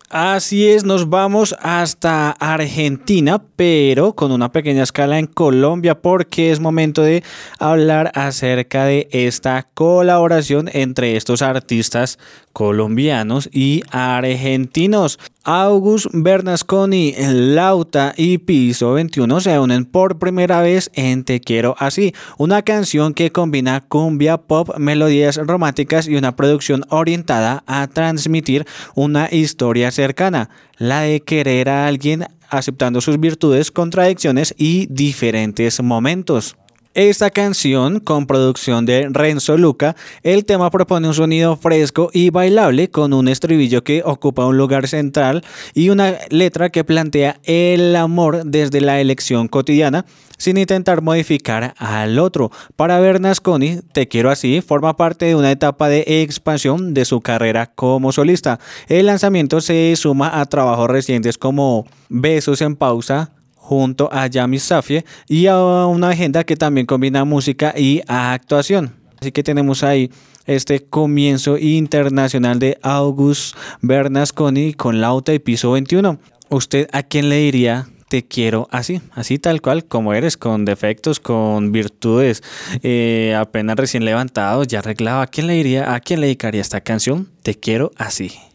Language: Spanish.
Así es, nos vamos hasta Argentina, pero con una pequeña escala en Colombia, porque es momento de hablar acerca de esta colaboración entre estos artistas colombianos y argentinos. August Bernasconi, Lauta y Piso 21 se unen por primera vez en Te Quiero Así, una canción que combina cumbia, pop, melodías románticas y una producción orientada a transmitir una historia cercana, la de querer a alguien aceptando sus virtudes, contradicciones y diferentes momentos. Esta canción, con producción de Renzo Luca, el tema propone un sonido fresco y bailable con un estribillo que ocupa un lugar central y una letra que plantea el amor desde la elección cotidiana sin intentar modificar al otro. Para Bernasconi, Te Quiero Así forma parte de una etapa de expansión de su carrera como solista. El lanzamiento se suma a trabajos recientes como Besos en Pausa, junto a Yami Safie y a una agenda que también combina música y actuación. Así que tenemos ahí este comienzo internacional de August Bernasconi con Lauta y Piso 21. ¿Usted a quién le diría te quiero así? Así tal cual como eres, con defectos, con virtudes, apenas recién levantado, ya arreglado. ¿A quién le diría, a quién le dedicaría esta canción? Te quiero así.